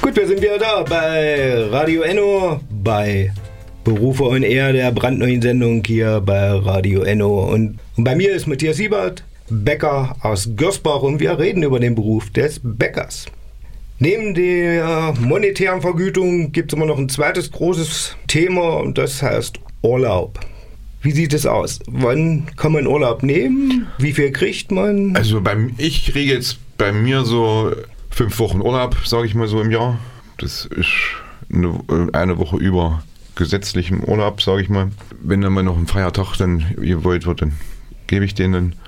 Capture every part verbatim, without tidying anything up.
Gut, wir sind wieder da bei Radio Enno, bei Berufe on Air, der brandneuen Sendung hier bei Radio Enno. Und, und bei mir ist Matthias Siebert, Bäcker aus Görsbach, und wir reden über den Beruf des Bäckers. Neben der monetären Vergütung gibt es immer noch ein zweites großes Thema, und das heißt Urlaub. Wie sieht es aus? Wann kann man Urlaub nehmen? Wie viel kriegt man? Also beim, ich kriege jetzt bei mir so fünf Wochen Urlaub, sage ich mal so im Jahr. Das ist eine, eine Woche über gesetzlichem Urlaub, sage ich mal. Wenn dann mal noch ein Feiertag dann gewollt wird, dann gebe ich den dann.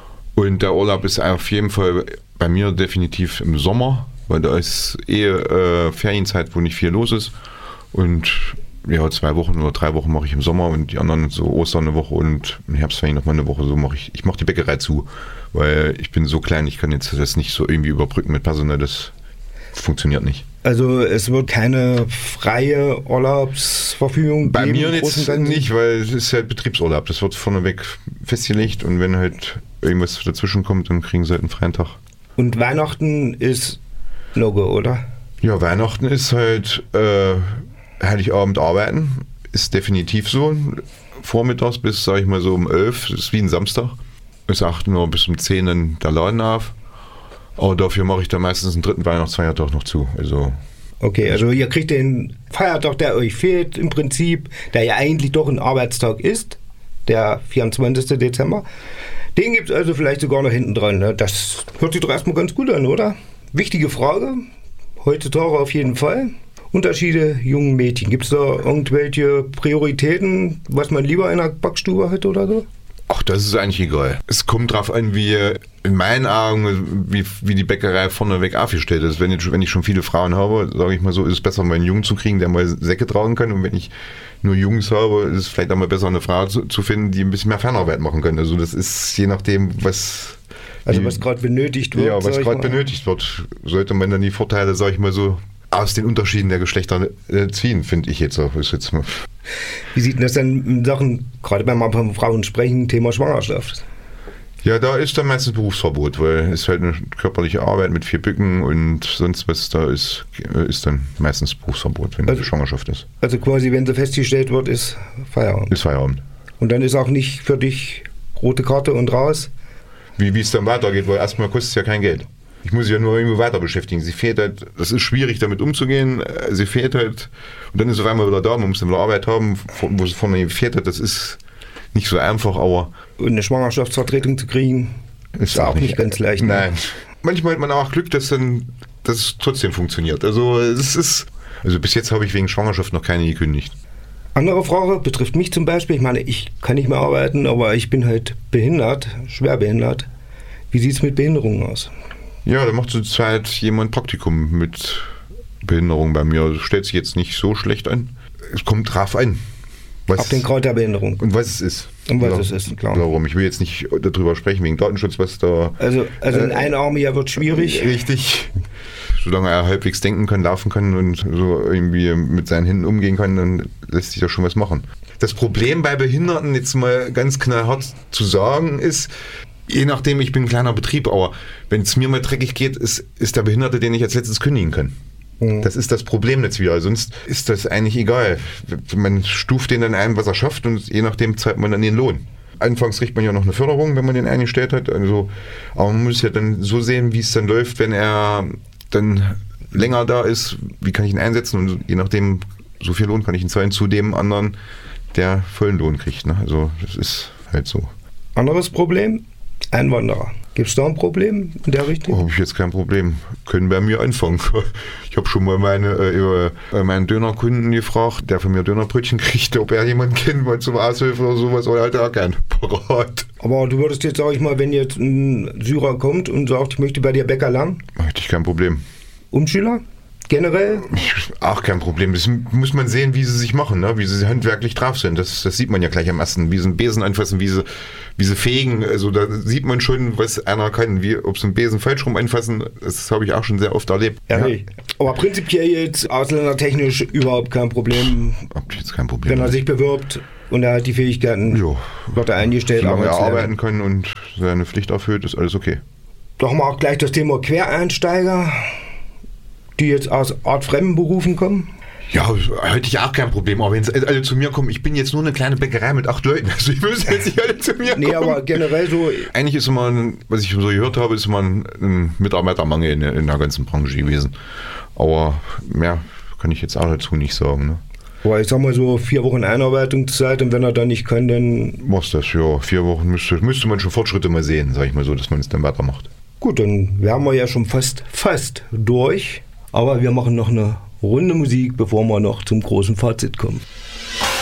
Und der Urlaub ist auf jeden Fall bei mir definitiv im Sommer, weil da ist eh äh, Ferienzeit, wo nicht viel los ist. Und ja, zwei Wochen oder drei Wochen mache ich im Sommer und die anderen so Ostern eine Woche und im Herbstferien nochmal eine Woche. So mache ich. Ich mache die Bäckerei zu, weil ich bin so klein, ich kann jetzt das nicht so irgendwie überbrücken mit Personal. Das funktioniert nicht. Also es wird keine freie Urlaubsverfügung bei geben? Bei mir jetzt nicht, weil es ist halt Betriebsurlaub. Das wird vorneweg festgelegt und wenn halt irgendwas dazwischen kommt, dann kriegen sie halt einen freien Tag. Und Weihnachten ist No-Go, oder? Ja, Weihnachten ist halt äh, Heiligabend arbeiten, ist definitiv so. Vormittags bis, sag ich mal so, um elf, das ist wie ein Samstag. Bis acht Uhr bis um zehn dann der Laden auf. Aber dafür mache ich dann meistens einen dritten Weihnachtsfeiertag noch zu. Also okay, also ihr kriegt den Feiertag, der euch fehlt im Prinzip, der ja eigentlich doch ein Arbeitstag ist, der vierundzwanzigsten Dezember. Den gibt es also vielleicht sogar noch hinten dran. Ne? Das hört sich doch erstmal ganz gut an, oder? Wichtige Frage, heutzutage auf jeden Fall. Unterschiede jungen Mädchen. Gibt es da irgendwelche Prioritäten, was man lieber in einer Backstube hat oder so? Ach, das ist eigentlich egal. Es kommt drauf an, wie in meinen Augen, wie, wie die Bäckerei vorneweg aufgestellt ist. Wenn ich, wenn ich schon viele Frauen habe, sage ich mal so, ist es besser, mal einen Jungen zu kriegen, der mal Säcke tragen kann. Und wenn ich nur Jungs habe, ist es vielleicht auch mal besser, eine Frau zu, zu finden, die ein bisschen mehr Fernarbeit machen kann. Also das ist je nachdem, was... Also was gerade benötigt wird. Ja, was gerade benötigt wird. Sollte man dann die Vorteile, sage ich mal so, aus den Unterschieden der Geschlechter äh, ziehen, finde ich jetzt auch. Ist jetzt mal. Wie sieht denn das denn in Sachen, gerade wenn wir von Frauen sprechen, Thema Schwangerschaft? Ja, da ist dann meistens Berufsverbot, weil es halt eine körperliche Arbeit mit vier Bücken und sonst was da ist, ist dann meistens Berufsverbot, wenn also, Schwangerschaft ist. Also quasi, wenn sie festgestellt wird, ist Feierabend. Ist Feierabend. Und dann ist auch nicht für dich rote Karte und raus? Wie wie es dann weitergeht, weil erstmal kostet es ja kein Geld. Ich muss sie ja nur irgendwie weiter beschäftigen. Sie fehlt halt, das ist schwierig damit umzugehen, sie fehlt halt und dann ist sie auf einmal wieder da, man muss dann wieder Arbeit haben, wo sie vorne fehlt hat, das ist nicht so einfach, aber... Und eine Schwangerschaftsvertretung zu kriegen, ist, ist auch nicht, nicht ganz leicht. Nein. Ne? Manchmal hat man auch Glück, dass dann dass es trotzdem funktioniert. Also es ist, also bis jetzt habe ich wegen Schwangerschaft noch keine gekündigt. Andere Frage betrifft mich zum Beispiel. Ich meine, ich kann nicht mehr arbeiten, aber ich bin halt behindert, schwer behindert. Wie sieht es mit Behinderungen aus? Ja, da macht zurzeit jemand Praktikum mit Behinderung bei mir. Das stellt sich jetzt nicht so schlecht an. Es kommt drauf an. Was auf den Grad der Behinderung. Und was es ist. Und was ja, es ist, klar. Darum. Ich will jetzt nicht darüber sprechen, wegen Datenschutz, was da... Also, also ein äh, Einarmiger wird schwierig. Richtig. Solange er halbwegs denken kann, laufen kann und so irgendwie mit seinen Händen umgehen kann, dann lässt sich da schon was machen. Das Problem bei Behinderten, jetzt mal ganz knallhart zu sagen, ist, je nachdem, ich bin ein kleiner Betrieb, aber wenn es mir mal dreckig geht, ist, ist der Behinderte, den ich als letztes kündigen kann. Mhm. Das ist das Problem jetzt wieder. Sonst ist das eigentlich egal. Man stuft den dann ein, was er schafft und je nachdem zahlt man dann den Lohn. Anfangs kriegt man ja noch eine Förderung, wenn man den eingestellt hat. Also, aber man muss ja dann so sehen, wie es dann läuft, wenn er dann länger da ist, wie kann ich ihn einsetzen und je nachdem, so viel Lohn kann ich ihn zahlen zu dem anderen, der vollen Lohn kriegt. Ne? Also das ist halt so. Anderes Problem? Einwanderer. Gibt es da ein Problem in der Richtung? Oh, habe ich jetzt kein Problem. Können bei mir anfangen. Ich habe schon mal meine, äh, meinen Dönerkunden gefragt, der von mir Dönerbrötchen kriegt, ob er jemanden kennt, mal zum Aushilfe oder sowas, oder hat er keinen parat. Aber du würdest jetzt, sag ich mal, wenn jetzt ein Syrer kommt und sagt, ich möchte bei dir Bäcker lernen? Hätte ich kein Problem. Umschüler? Generell? Ach, kein Problem. Das muss man sehen, wie sie sich machen, ne? Wie sie handwerklich drauf sind. Das, das sieht man ja gleich am ersten. Wie sie einen Besen anfassen, wie sie, wie sie fegen. Also da sieht man schon, was einer kann. Wie, ob sie einen Besen falsch rum anfassen, das habe ich auch schon sehr oft erlebt. Ja, ja. Aber prinzipiell jetzt ausländertechnisch überhaupt kein Problem. Hab ich jetzt kein Problem. Wenn er sich bewirbt und er hat die Fähigkeiten, jo. wird er eingestellt. Solange er arbeiten kann und seine Pflicht erfüllt, ist alles okay. Doch mal auch gleich das Thema Quereinsteiger. die jetzt aus artfremden Berufen kommen? Ja, hätte ich auch kein Problem, aber wenn sie alle zu mir kommen, ich bin jetzt nur eine kleine Bäckerei mit acht Leuten, also ich müssen jetzt nicht alle zu mir kommen. Nee, aber generell so... Eigentlich ist immer, ein, was ich so gehört habe, ist immer ein, ein Mitarbeitermangel in, in der ganzen Branche gewesen. Aber mehr kann ich jetzt auch dazu nicht sagen. Ne? Aber ich sag mal so, vier Wochen Einarbeitungszeit und wenn er dann nicht kann, dann... Was das, ja, vier Wochen müsste, müsste man schon Fortschritte mal sehen, sag ich mal so, dass man es dann weitermacht. Gut, dann wären wir ja schon fast, fast durch, aber wir machen noch eine Runde Musik, bevor wir noch zum großen Fazit kommen.